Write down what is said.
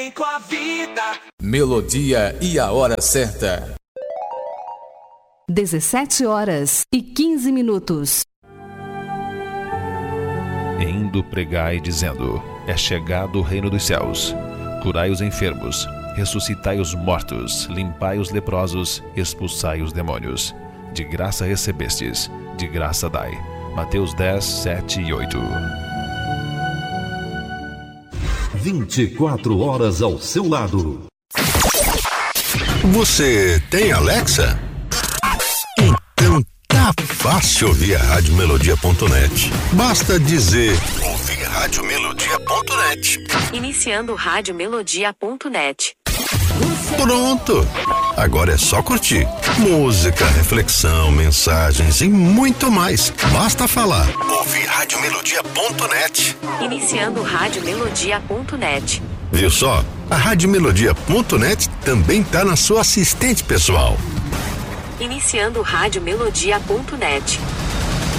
bem com a vida. Melodia e a hora certa. 17h15. Indo pregai dizendo: é chegado o reino dos céus. Curai os enfermos, ressuscitai os mortos, limpai os leprosos, expulsai os demônios. De graça recebestes, de graça dai. Mateus 10, 7 e 8. 24 horas ao seu lado. Você tem Alexa? Então tá fácil ouvir a Radiomelodia.net. Basta dizer: ouvir Radiomelodia.net. Iniciando Radiomelodia.net. Pronto! Agora é só curtir. Música, reflexão, mensagens e muito mais. Basta falar: ouvir Radiomelodia.net. Iniciando Radiomelodia.net. Viu só? A Radiomelodia.net também tá na sua assistente pessoal. Iniciando Radiomelodia.net.